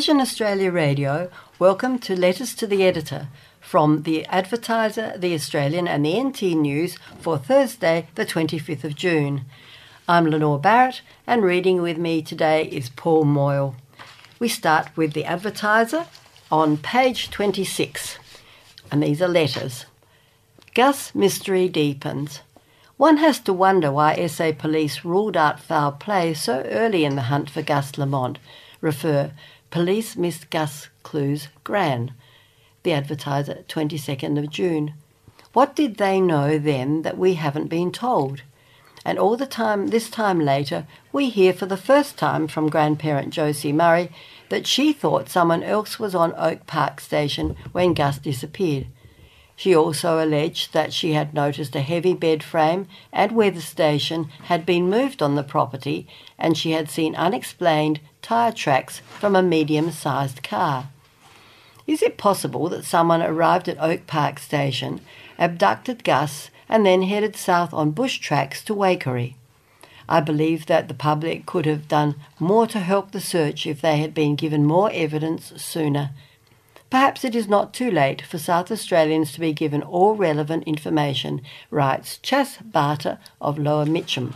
Vision Australia Radio, welcome to Letters to the Editor from The Advertiser, The Australian and the NT News for Thursday the 25th of June. I'm Lenore Barrett and reading with me today is Paul Moyle. We start with The Advertiser on page 26, and these are letters. Gus mystery deepens. One has to wonder why SA Police ruled out foul play so early in the hunt for Gus Lamont. Refer, Police missed Gus clues grand. The Advertiser, 22nd of June. What did they know then that we haven't been told? And all the time, this time later, we hear for the first time from grandparent Josie Murray that she thought someone else was on Oak Park Station when Gus disappeared. She also alleged that she had noticed a heavy bed frame and weather station had been moved on the property, and she had seen unexplained tyre tracks from a medium-sized car. Is it possible that someone arrived at Oak Park Station, abducted Gus, and then headed south on bush tracks to Waikerie? I believe that the public could have done more to help the search if they had been given more evidence sooner. Perhaps it is not too late for South Australians to be given all relevant information, writes Chas Barter of Lower Mitcham.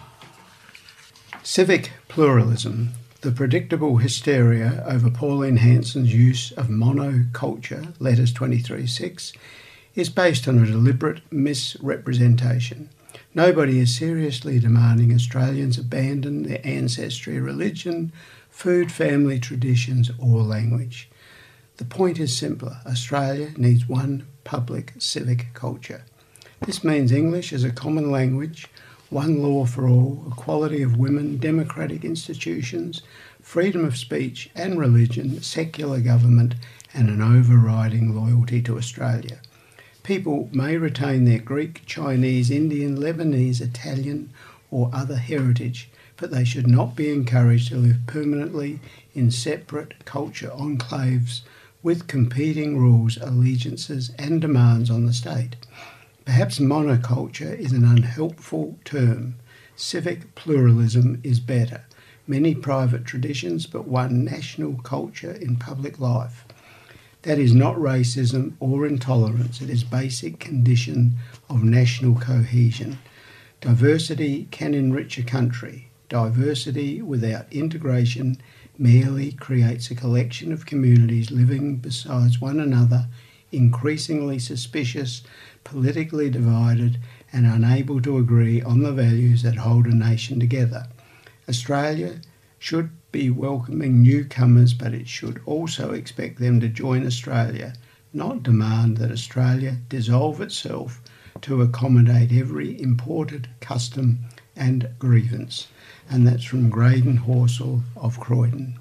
Civic pluralism, the predictable hysteria over Pauline Hanson's use of monoculture, letters 23.6, is based on a deliberate misrepresentation. Nobody is seriously demanding Australians abandon their ancestry, religion, food, family, traditions or language. The point is simpler. Australia needs one public civic culture. This means English as a common language, one law for all, equality of women, democratic institutions, freedom of speech and religion, secular government, and an overriding loyalty to Australia. People may retain their Greek, Chinese, Indian, Lebanese, Italian or other heritage, but they should not be encouraged to live permanently in separate culture enclaves with competing rules, allegiances and demands on the state. Perhaps monoculture is an unhelpful term. Civic pluralism is better. Many private traditions, but one national culture in public life. That is not racism or intolerance. It is basic condition of national cohesion. Diversity can enrich a country. Diversity without integration merely creates a collection of communities living beside one another, increasingly suspicious, politically divided, and unable to agree on the values that hold a nation together. Australia should be welcoming newcomers, but it should also expect them to join Australia, not demand that Australia dissolve itself to accommodate every imported custom and grievance. And that's from Graydon Horsell of Croydon.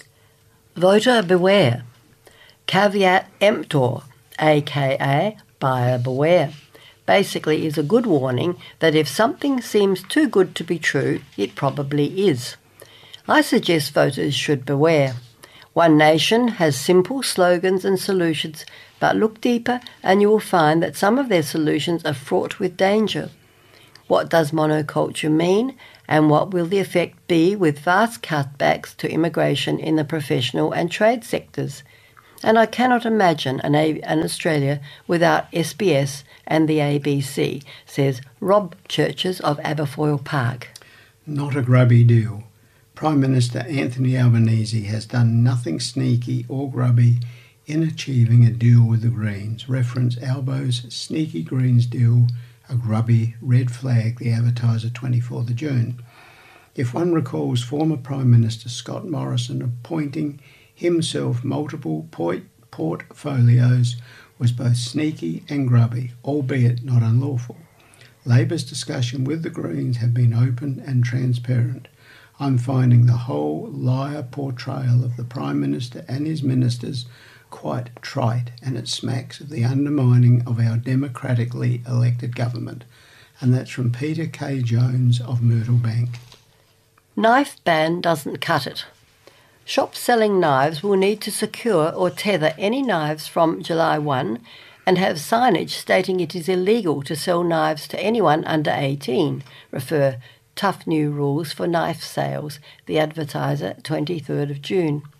Voter beware. Caveat emptor, aka buyer beware, basically is a good warning that if something seems too good to be true, it probably is. I suggest voters should beware. One Nation has simple slogans and solutions, but look deeper and you will find that some of their solutions are fraught with danger. What does monoculture mean, and what will the effect be with vast cutbacks to immigration in the professional and trade sectors? And I cannot imagine an Australia without SBS and the ABC, says Rob Churches of Aberfoyle Park. Not a grubby deal. Prime Minister Anthony Albanese has done nothing sneaky or grubby in achieving a deal with the Greens. Reference Albo's sneaky Greens deal, a grubby red flag, The Advertiser, 24th of June. If one recalls former Prime Minister Scott Morrison appointing himself multiple portfolios was both sneaky and grubby, albeit not unlawful. Labor's discussion with the Greens have been open and transparent. I'm finding the whole liar portrayal of the Prime Minister and his ministers quite trite, and it smacks of the undermining of our democratically elected government. And that's from Peter K. Jones of Myrtle Bank. Knife ban doesn't cut it. Shops selling knives will need to secure or tether any knives from July 1 and have signage stating it is illegal to sell knives to anyone under 18. Refer tough new rules for knife sales, The Advertiser, 23rd of June.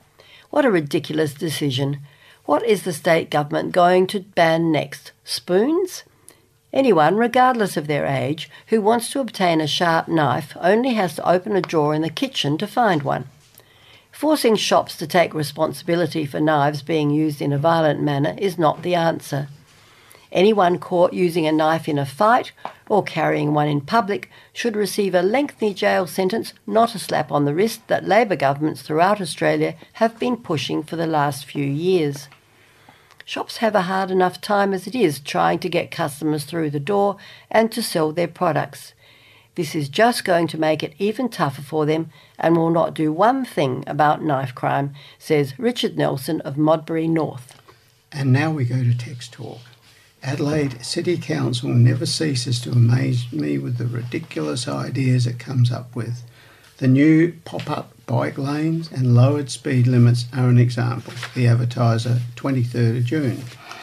What a ridiculous decision. What is the state government going to ban next? Spoons? Anyone, regardless of their age, who wants to obtain a sharp knife only has to open a drawer in the kitchen to find one. Forcing shops to take responsibility for knives being used in a violent manner is not the answer. Anyone caught using a knife in a fight or carrying one in public should receive a lengthy jail sentence, not a slap on the wrist that Labor governments throughout Australia have been pushing for the last few years. Shops have a hard enough time as it is trying to get customers through the door and to sell their products. This is just going to make it even tougher for them and will not do one thing about knife crime, says Richard Nelson of Modbury North. And now we go to Text Talk. Adelaide City Council never ceases to amaze me with the ridiculous ideas it comes up with. The new pop-up bike lanes and lowered speed limits are an example. The Advertiser, 23rd of June.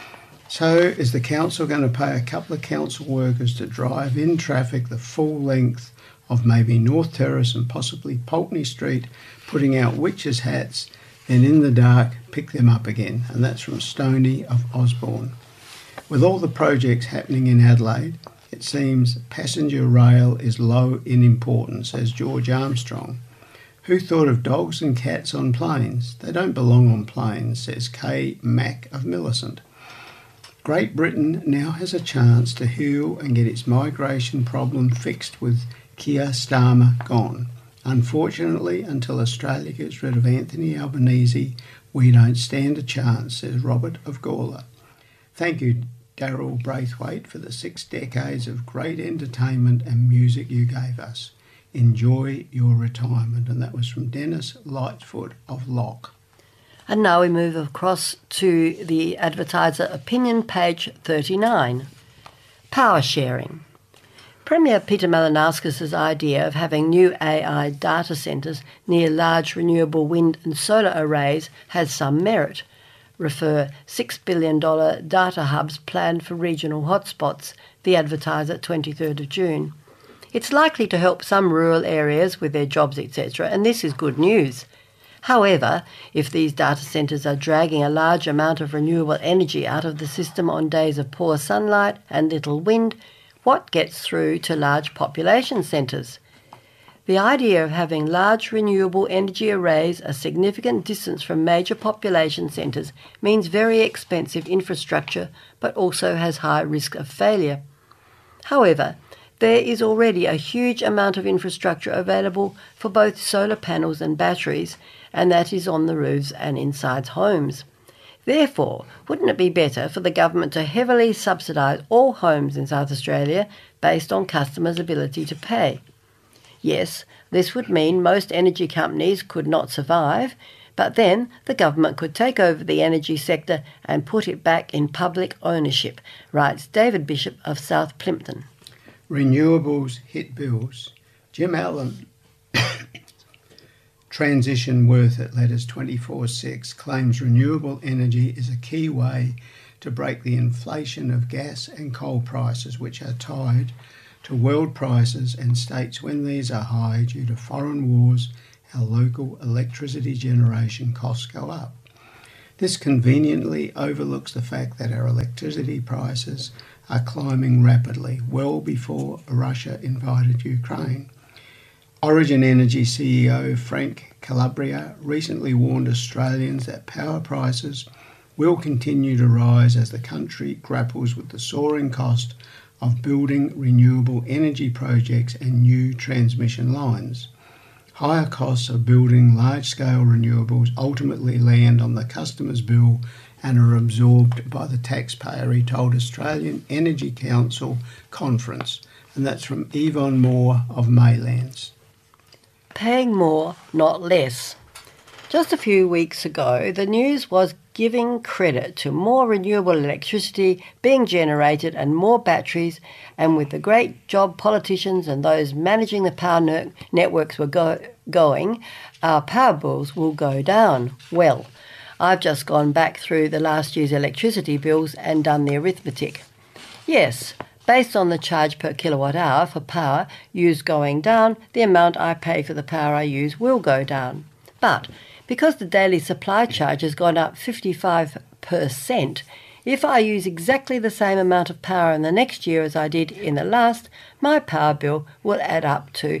So is the council going to pay a couple of council workers to drive in traffic the full length of maybe North Terrace and possibly Pulteney Street, putting out witches' hats, then in the dark pick them up again? And that's from Stoney of Osborne. With all the projects happening in Adelaide, it seems passenger rail is low in importance, says George Armstrong. Who thought of dogs and cats on planes? They don't belong on planes, says Kay Mack of Millicent. Great Britain now has a chance to heal and get its migration problem fixed with Keir Starmer gone. Unfortunately, until Australia gets rid of Anthony Albanese, we don't stand a chance, says Robert of Gawler. Thank you, Daryl Braithwaite, for the 6 decades of great entertainment and music you gave us. Enjoy your retirement. And that was from Dennis Lightfoot of Lock. And now we move across to the Advertiser opinion, page 39. Power sharing. Premier Peter Malinauskas' idea of having new AI data centres near large renewable wind and solar arrays has some merit. Refer $6 billion data hubs planned for regional hotspots, the Advertiser, 23rd of June. It's likely to help some rural areas with their jobs, etc., and this is good news. However, if these data centres are dragging a large amount of renewable energy out of the system on days of poor sunlight and little wind, what gets through to large population centres? The idea of having large renewable energy arrays a significant distance from major population centres means very expensive infrastructure, but also has high risk of failure. However, there is already a huge amount of infrastructure available for both solar panels and batteries, and that is on the roofs and inside homes. Therefore, wouldn't it be better for the government to heavily subsidise all homes in South Australia based on customers' ability to pay? Yes, this would mean most energy companies could not survive, but then the government could take over the energy sector and put it back in public ownership, writes David Bishop of South Plympton. Renewables hit bills. Jim Allen, Transition Worth It, Letters 24/6, claims renewable energy is a key way to break the inflation of gas and coal prices, which are tied to world prices, and states when these are high due to foreign wars, our local electricity generation costs go up. This conveniently overlooks the fact that our electricity prices are climbing rapidly, well before Russia invaded Ukraine. Origin Energy CEO Frank Calabria recently warned Australians that power prices will continue to rise as the country grapples with the soaring cost of building renewable energy projects and new transmission lines. Higher costs of building large-scale renewables ultimately land on the customer's bill and are absorbed by the taxpayer, he told Australian Energy Council conference. And that's from Yvonne Moore of Maylands. Paying more, not less. Just a few weeks ago, the news was giving credit to more renewable electricity being generated and more batteries, and with the great job politicians and those managing the power networks were going, our power bills will go down. Well, I've just gone back through the last year's electricity bills and done the arithmetic. Yes, based on the charge per kilowatt hour for power used going down, the amount I pay for the power I use will go down. But Because the daily supply charge has gone up 55%, if I use exactly the same amount of power in the next year as I did in the last, my power bill will add up to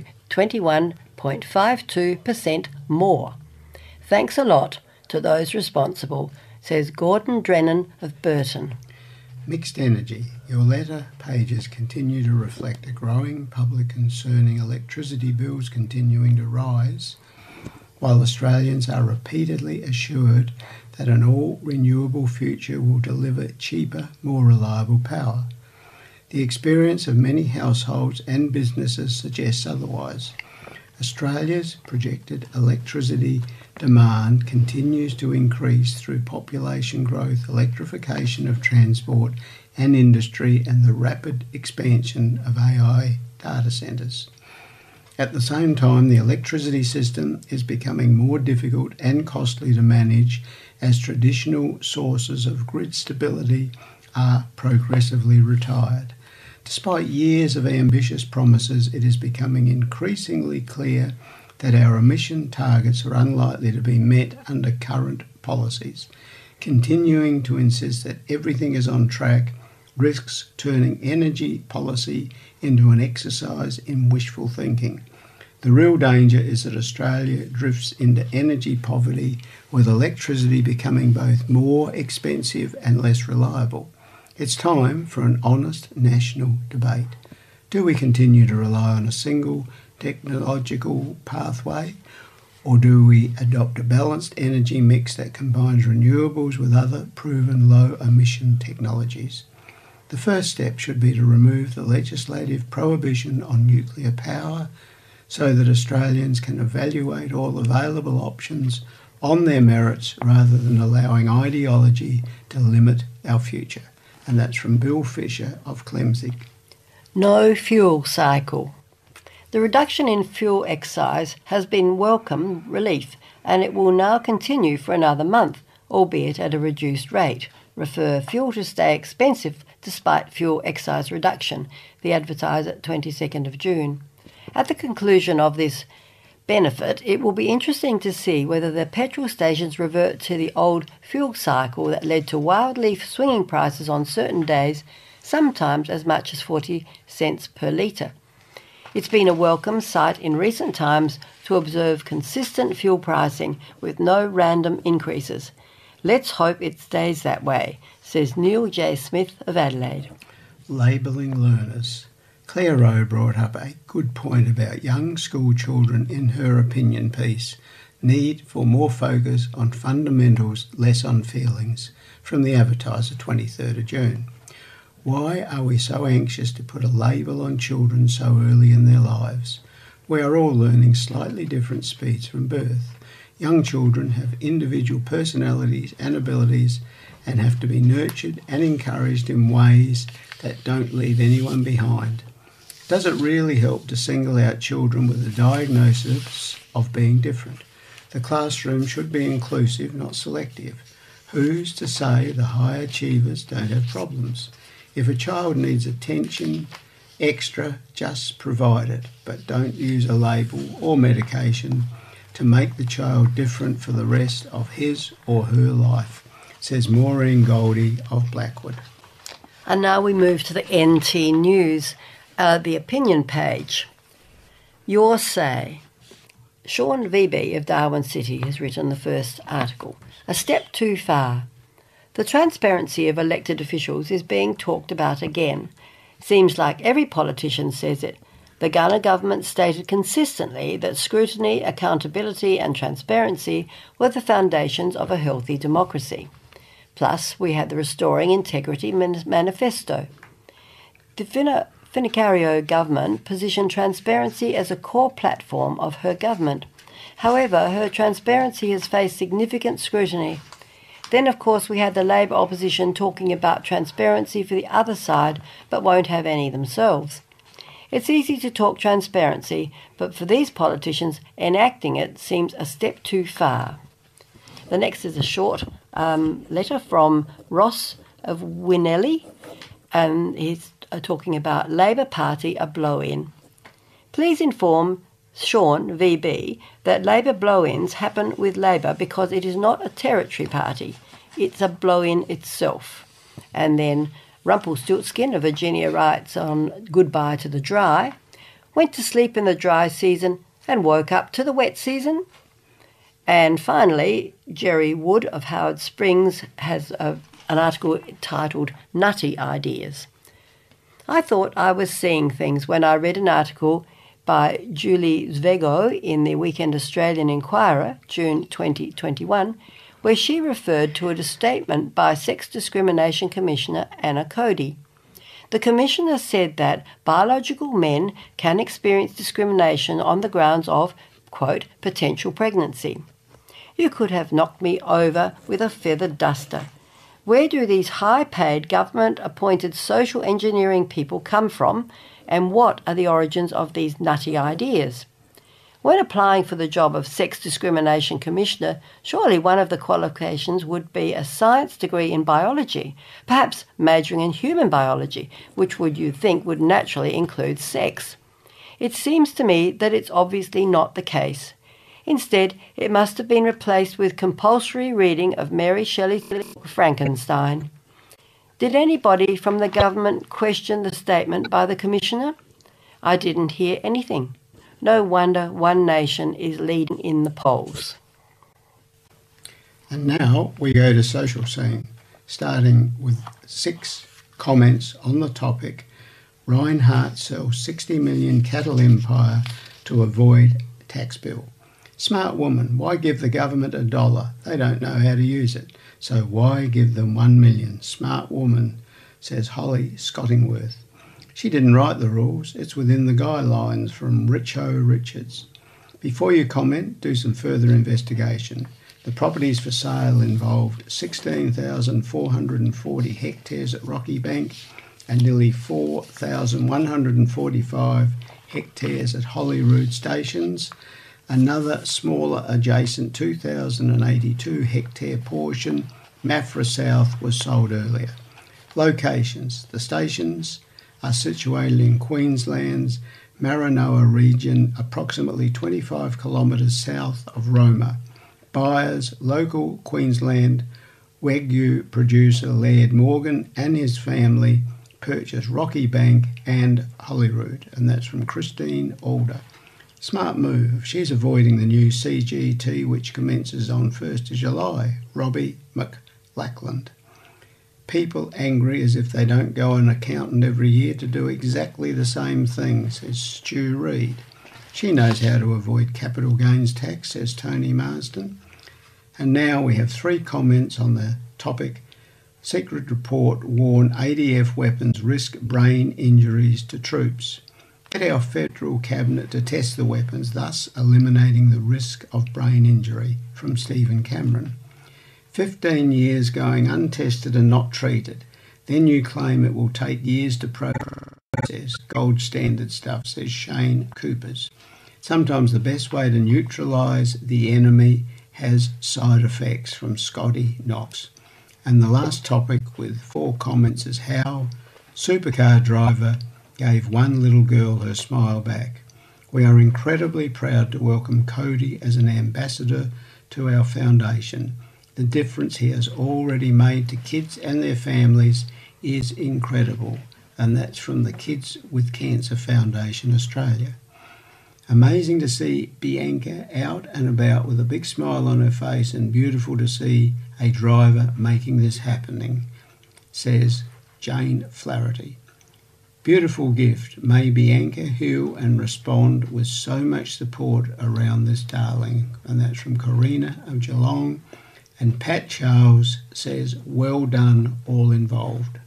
21.52% more. Thanks a lot to those responsible, says Gordon Drennan of Burton. Mixed energy. Your letter pages continue to reflect a growing public concerning electricity bills continuing to rise, while Australians are repeatedly assured that an all-renewable future will deliver cheaper, more reliable power. The experience of many households and businesses suggests otherwise. Australia's projected electricity demand continues to increase through population growth, electrification of transport and industry, and the rapid expansion of AI data centres. At the same time, the electricity system is becoming more difficult and costly to manage as traditional sources of grid stability are progressively retired. Despite years of ambitious promises, it is becoming increasingly clear that our emission targets are unlikely to be met under current policies. Continuing to insist that everything is on track risks turning energy policy into an exercise in wishful thinking. The real danger is that Australia drifts into energy poverty, with electricity becoming both more expensive and less reliable. It's time for an honest national debate. Do we continue to rely on a single technological pathway, or do we adopt a balanced energy mix that combines renewables with other proven low-emission technologies? The first step should be to remove the legislative prohibition on nuclear power so that Australians can evaluate all available options on their merits rather than allowing ideology to limit our future. And that's from Bill Fisher of Clemzig. No fuel cycle. The reduction in fuel excise has been welcome relief, and it will now continue for another month, albeit at a reduced rate. Refer fuel to stay expensive despite fuel excise reduction, the Advertiser, 22nd of June. At the conclusion of this benefit, it will be interesting to see whether the petrol stations revert to the old fuel cycle that led to wildly swinging prices on certain days, sometimes as much as 40 cents per litre. It's been a welcome sight in recent times to observe consistent fuel pricing with no random increases. Let's hope it stays that way, says Neil J. Smith of Adelaide. Labelling learners. Claire Rowe brought up a good point about young school children in her opinion piece, Need for More Focus on Fundamentals, Less on Feelings, from the Advertiser, 23rd of June. Why are we so anxious to put a label on children so early in their lives? We are all learning slightly different speeds from birth. Young children have individual personalities and abilities and have to be nurtured and encouraged in ways that don't leave anyone behind. Does it really help to single out children with a diagnosis of being different? The classroom should be inclusive, not selective. Who's to say the high achievers don't have problems? If a child needs attention, extra, just provide it, but don't use a label or medication to make the child different for the rest of his or her life, says Maureen Goldie of Blackwood. And now we move to the NT News, the opinion page. Your say. Sean Vebe of Darwin City has written the first article. A step too far. The transparency of elected officials is being talked about again. Seems like every politician says it. The Ghana government stated consistently that scrutiny, accountability and transparency were the foundations of a healthy democracy. Plus, we had the Restoring Integrity Manifesto. The Finnicario government positioned transparency as a core platform of her government. However, her transparency has faced significant scrutiny. Then, of course, we had the Labour opposition talking about transparency for the other side, but won't have any themselves. It's easy to talk transparency, but for these politicians, enacting it seems a step too far. The next is a short letter from Ross of Winelli, and he's talking about Labour Party a blow-in. Please inform Sean VB, that Labor blow-ins happen with Labor because it is not a territory party. It's a blow-in itself. And then Rumpelstiltskin of Virginia writes on Goodbye to the Dry, went to sleep in the dry season and woke up to the wet season. And finally, Jerry Wood of Howard Springs has an article titled Nutty Ideas. I thought I was seeing things when I read an article by Julie Zvego in the Weekend Australian Inquirer, June 2021, where she referred to a statement by Sex Discrimination Commissioner Anna Cody. The Commissioner said that biological men can experience discrimination on the grounds of, quote, potential pregnancy. You could have knocked me over with a feather duster. Where do these high-paid, government-appointed social engineering people come from, and what are the origins of these nutty ideas? When applying for the job of Sex Discrimination Commissioner, surely one of the qualifications would be a science degree in biology, perhaps majoring in human biology, which you think would naturally include sex. It seems to me that it's obviously not the case. Instead, it must have been replaced with compulsory reading of Mary Shelley's Frankenstein. Did anybody from the government question the statement by the Commissioner? I didn't hear anything. No wonder One Nation is leading in the polls. And now we go to Social Scene, starting with 6 comments on the topic, Reinhardt sells 60 million cattle empire to avoid tax bill. Smart woman, why give the government $1? They don't know how to use it. So why give them 1 million? Smart woman, says Holly Scottingworth. She didn't write the rules. It's within the guidelines from Richo Richards. Before you comment, do some further investigation. The properties for sale involved 16,440 hectares at Rocky Bank and nearly 4,145 hectares at Holyrood Stations. Another smaller adjacent 2,082 hectare portion, Maffra South, was sold earlier. Locations. The stations are situated in Queensland's Maranoa region, approximately 25 kilometres south of Roma. Buyers, local Queensland Wagyu producer Laird Morgan and his family purchased Rocky Bank and Holyrood, and that's from Christine Alder. Smart move. She's avoiding the new CGT, which commences on 1st of July. Robbie McLachlan. People angry as if they don't go an accountant every year to do exactly the same thing, says Stu Reid. She knows how to avoid capital gains tax, says Tony Marsden. And now we have 3 comments on the topic. Secret report warn ADF weapons risk brain injuries to troops. Get our federal cabinet to test the weapons, thus eliminating the risk of brain injury, from Stephen Cameron. 15 years going untested and not treated. Then you claim it will take years to process. Gold standard stuff, says Shane Coopers. Sometimes the best way to neutralise the enemy has side effects, from Scotty Knox. And the last topic with 4 comments is how supercar driver gave one little girl her smile back. We are incredibly proud to welcome Cody as an ambassador to our foundation. The difference he has already made to kids and their families is incredible, and that's from the Kids with Cancer Foundation Australia. Amazing to see Bianca out and about with a big smile on her face, and beautiful to see a driver making this happening, says Jane Flaherty. Beautiful gift. May Bianca heal and respond with so much support around this darling. And that's from Karina of Geelong. And Pat Charles says, well done, all involved.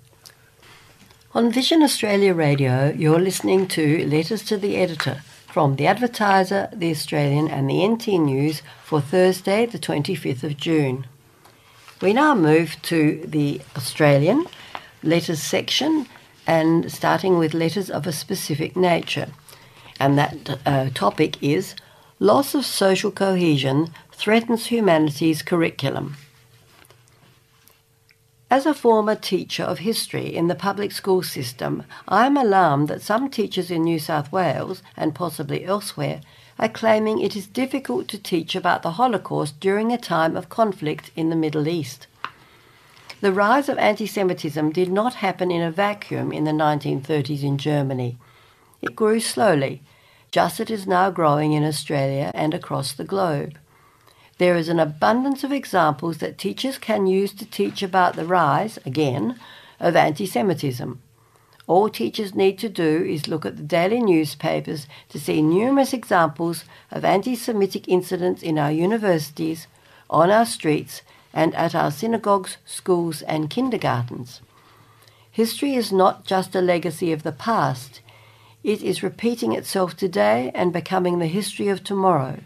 On Vision Australia Radio, you're listening to Letters to the Editor from The Advertiser, The Australian and the NT News for Thursday, the 25th of June. We now move to the Australian letters section, and starting with letters of a specific nature. And that topic is Loss of Social Cohesion Threatens Humanities Curriculum. As a former teacher of history in the public school system, I am alarmed that some teachers in New South Wales, and possibly elsewhere, are claiming it is difficult to teach about the Holocaust during a time of conflict in the Middle East. The rise of anti-Semitism did not happen in a vacuum in the 1930s in Germany. It grew slowly, just as it is now growing in Australia and across the globe. There is an abundance of examples that teachers can use to teach about the rise, again, of anti-Semitism. All teachers need to do is look at the daily newspapers to see numerous examples of anti-Semitic incidents in our universities, on our streets, and at our synagogues, schools, and kindergartens. History is not just a legacy of the past. It is repeating itself today and becoming the history of tomorrow.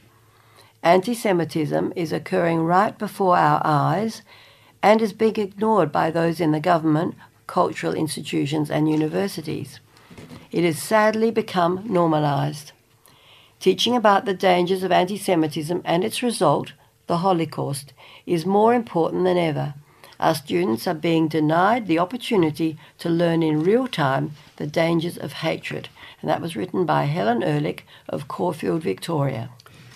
Anti-Semitism is occurring right before our eyes and is being ignored by those in the government, cultural institutions and universities. It has sadly become normalised. Teaching about the dangers of anti-Semitism and its result, the Holocaust, is more important than ever. Our students are being denied the opportunity to learn in real time the dangers of hatred. And that was written by Helen Ehrlich of Caulfield, Victoria.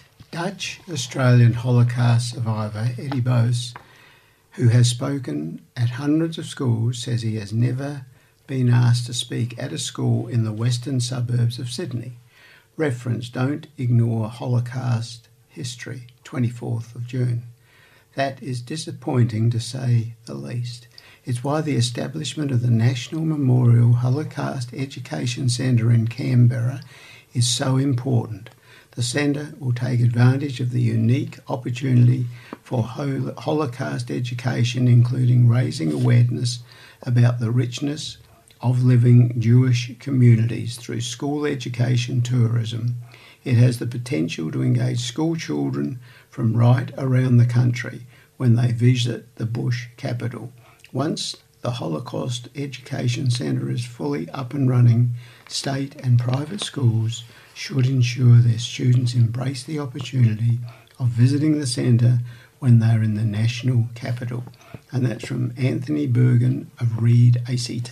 Dutch-Australian Holocaust survivor Eddie Bos, who has spoken at hundreds of schools, says he has never been asked to speak at a school in the western suburbs of Sydney. Reference, don't ignore Holocaust history, 24th of June. That is disappointing to say the least. It's why the establishment of the National Memorial Holocaust Education Centre in Canberra is so important. The centre will take advantage of the unique opportunity for Holocaust education, including raising awareness about the richness of living Jewish communities through school education tourism. It has the potential to engage school children from right around the country when they visit the Bush capital. Once the Holocaust Education Centre is fully up and running, state and private schools should ensure their students embrace the opportunity of visiting the centre when they're in the national capital. And that's from Anthony Bergen of Reed ACT.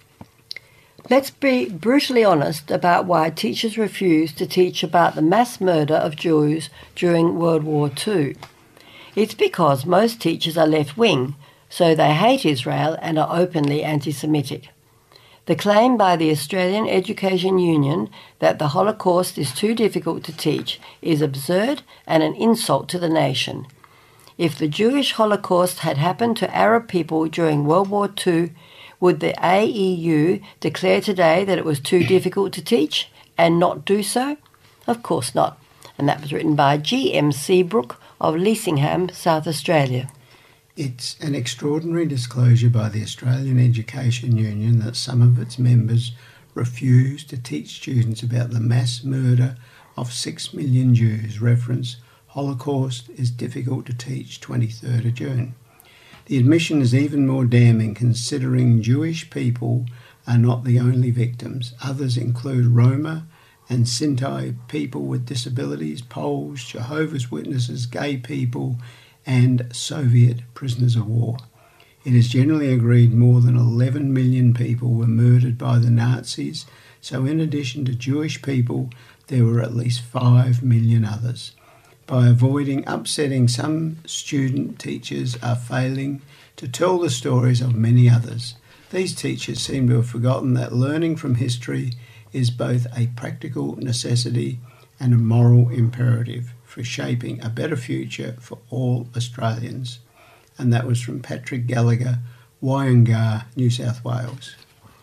Let's be brutally honest about why teachers refuse to teach about the mass murder of Jews during World War II. It's because most teachers are left-wing, so they hate Israel and are openly anti-Semitic. The claim by the Australian Education Union that the Holocaust is too difficult to teach is absurd and an insult to the nation. If the Jewish Holocaust had happened to Arab people during World War II, would the AEU declare today that it was too difficult to teach and not do so? Of course not. And that was written by G.M. Seabrook of Leasingham, South Australia. It's an extraordinary disclosure by the Australian Education Union that some of its members refuse to teach students about the mass murder of 6 million Jews. Reference, Holocaust is difficult to teach, 23rd of June. The admission is even more damning considering Jewish people are not the only victims. Others include Roma and Sinti people with disabilities, Poles, Jehovah's Witnesses, gay people, and Soviet prisoners of war. It is generally agreed more than 11 million people were murdered by the Nazis, so in addition to Jewish people, there were at least 5 million others. By avoiding upsetting some student, teachers are failing to tell the stories of many others. These teachers seem to have forgotten that learning from history is both a practical necessity and a moral imperative for shaping a better future for all Australians. And that was from Patrick Gallagher, Wyongar, New South Wales.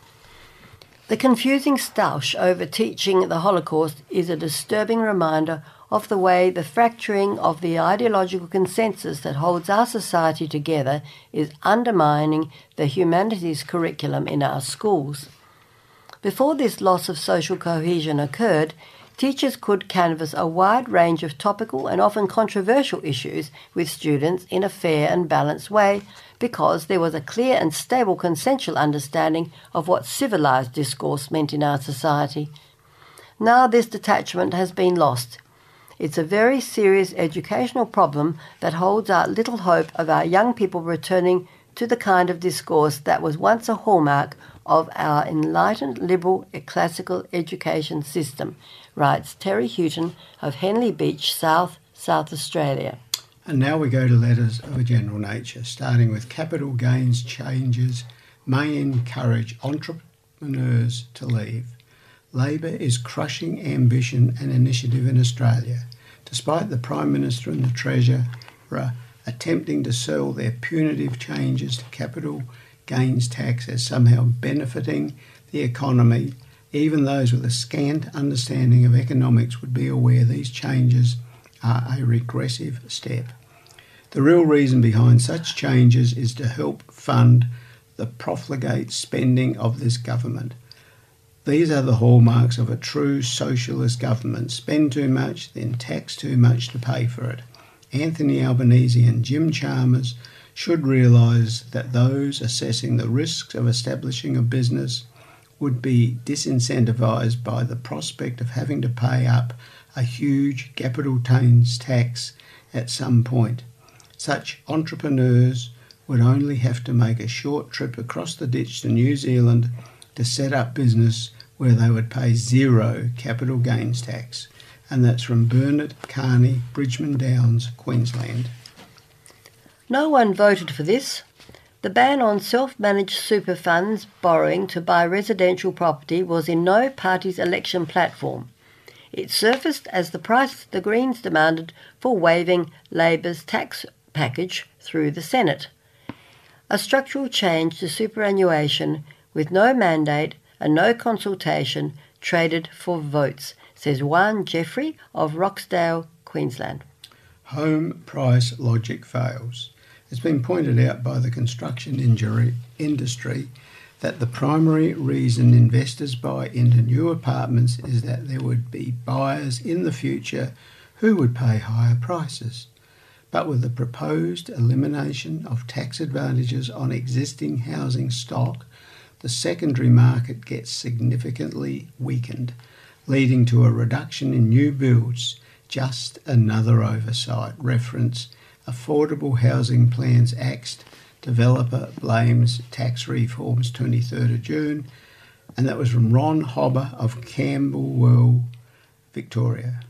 The confusing stoush over teaching the Holocaust is a disturbing reminder of the way the fracturing of the ideological consensus that holds our society together is undermining the humanities curriculum in our schools. Before this loss of social cohesion occurred, teachers could canvass a wide range of topical and often controversial issues with students in a fair and balanced way because there was a clear and stable consensual understanding of what civilised discourse meant in our society. Now this detachment has been lost. It's a very serious educational problem that holds out little hope of our young people returning to the kind of discourse that was once a hallmark of our enlightened liberal classical education system, writes Terry Houghton of Henley Beach, South Australia. And now we go to letters of a general nature, starting with capital gains changes may encourage entrepreneurs to leave. Labor is crushing ambition and initiative in Australia, despite the Prime Minister and the Treasurer attempting to sell their punitive changes to capital gains tax as somehow benefiting the economy. Even those with a scant understanding of economics would be aware these changes are a regressive step. The real reason behind such changes is to help fund the profligate spending of this government. These are the hallmarks of a true socialist government. Spend too much, then tax too much to pay for it. Anthony Albanese and Jim Chalmers should realise that those assessing the risks of establishing a business would be disincentivised by the prospect of having to pay up a huge capital gains tax at some point. Such entrepreneurs would only have to make a short trip across the ditch to New Zealand to set up business where they would pay zero capital gains tax. And that's from Bernard Carney, Bridgeman Downs, Queensland. No one voted for this. The ban on self-managed super funds borrowing to buy residential property was in no party's election platform. It surfaced as the price the Greens demanded for waiving Labor's tax package through the Senate. A structural change to superannuation with no mandate and no consultation traded for votes, says Juan Jeffrey of Roxdale, Queensland. Home price logic fails. It's been pointed out by the construction industry that the primary reason investors buy into new apartments is that there would be buyers in the future who would pay higher prices. But with the proposed elimination of tax advantages on existing housing stock, the secondary market gets significantly weakened, leading to a reduction in new builds. Just another oversight. Reference Affordable Housing Plans Act. Developer blames tax reforms 23rd of June. And that was from Ron Hobber of Camberwell, Victoria.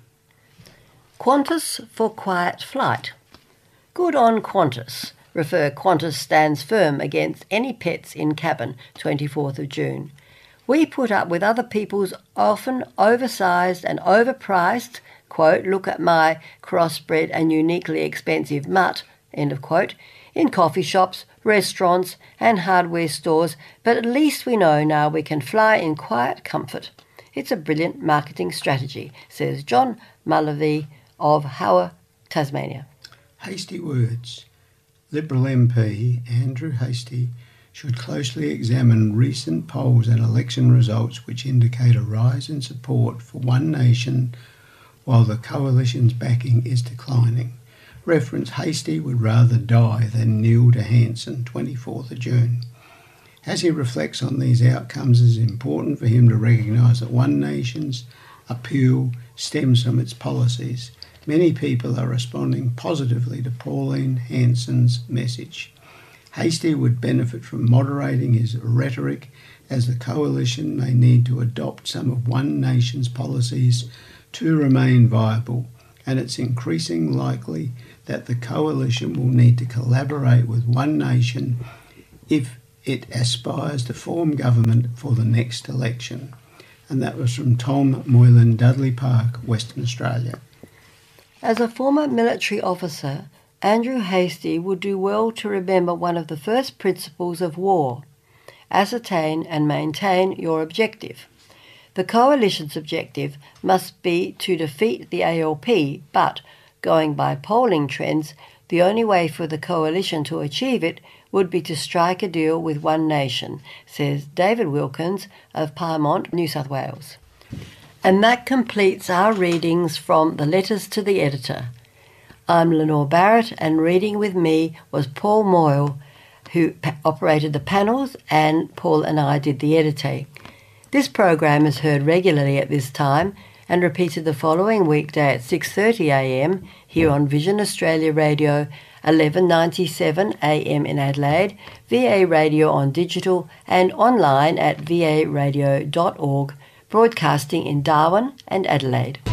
Qantas for quiet flight. Good on Qantas. Refer Qantas stands firm against any pets in cabin, 24th of June. We put up with other people's often oversized and overpriced, quote, look at my crossbred and uniquely expensive mutt, end of quote, in coffee shops, restaurants and hardware stores, but at least we know now we can fly in quiet comfort. It's a brilliant marketing strategy, says John Mullavey of Howa, Tasmania. Hasty words. Liberal MP Andrew Hastie should closely examine recent polls and election results which indicate a rise in support for One Nation while the coalition's backing is declining. Reference Hastie would rather die than kneel to Hanson, 24th of June. As he reflects on these outcomes, it is important for him to recognise that One Nation's appeal stems from its policies. Many people are responding positively to Pauline Hanson's message. Hastie would benefit from moderating his rhetoric, as the coalition may need to adopt some of One Nation's policies to remain viable, and it's increasingly likely that the coalition will need to collaborate with One Nation if it aspires to form government for the next election. And that was from Tom Moylan, Dudley Park, Western Australia. As a former military officer, Andrew Hastie would do well to remember one of the first principles of war: ascertain and maintain your objective. The coalition's objective must be to defeat the ALP, but, going by polling trends, the only way for the coalition to achieve it would be to strike a deal with One Nation, says David Wilkins of Pyrmont, New South Wales. And that completes our readings from the Letters to the Editor. I'm Lenore Barrett, and reading with me was Paul Moyle, who operated the panels, and Paul and I did the editing. This program is heard regularly at this time, and repeated the following weekday at 6:30am here on Vision Australia Radio, 1197 AM in Adelaide, VA Radio on digital and online at varadio.org, broadcasting in Darwin and Adelaide.